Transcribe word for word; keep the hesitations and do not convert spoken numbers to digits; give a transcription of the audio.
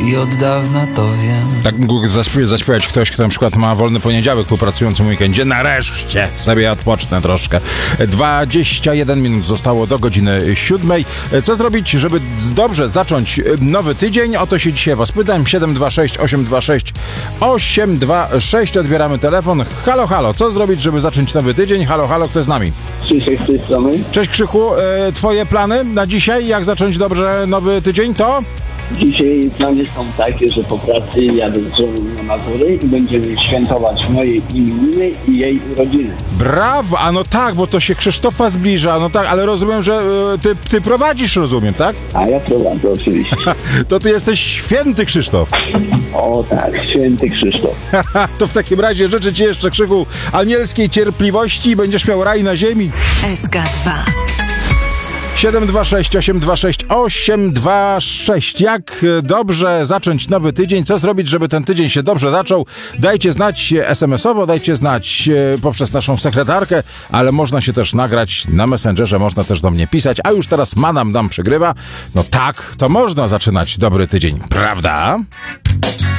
i od dawna to wiem. Tak mógł zaśpiewać, zaśpiewać ktoś, kto na przykład ma wolny poniedziałek po pracującym weekendzie. Nareszcie sobie odpocznę troszkę. dwadzieścia jeden minut zostało do godziny siódmej. Co zrobić, żeby dobrze zacząć nowy tydzień? O to się dzisiaj was pytam. siedem dwa sześć osiem dwa sześć osiem dwa sześć. Odbieramy telefon. Halo, halo. Co zrobić, żeby zacząć nowy tydzień? Halo, halo. Kto jest z nami? Krzysiek z tej strony. Cześć Krzychu. E, twoje plany na dzisiaj? Jak zacząć dobrze nowy tydzień? To? Dzisiaj plany są takie, że po pracy jadę z żoną na Mazury i będziemy świętować moje imieniny i jej urodziny. Brawo! A no tak, bo to się Krzysztofa zbliża. No tak, ale rozumiem, że e, ty, ty prowadzisz, rozumiem, tak? A ja prowadzę oczywiście. To ty jesteś święty Krzysztof. O tak, święty Krzysztof. To w takim razie życzę ci jeszcze, Krzychu, anielskiej cierpliwości i będziesz miał raj na ziemi. S K dwa. siedem dwa sześć osiem dwa sześć osiem dwa sześć. Jak dobrze zacząć nowy tydzień? Co zrobić, żeby ten tydzień się dobrze zaczął? Dajcie znać es em esowo, dajcie znać poprzez naszą sekretarkę, ale można się też nagrać na Messengerze, można też do mnie pisać. A już teraz Manam nam przegrywa. No tak, to można zaczynać dobry tydzień, prawda?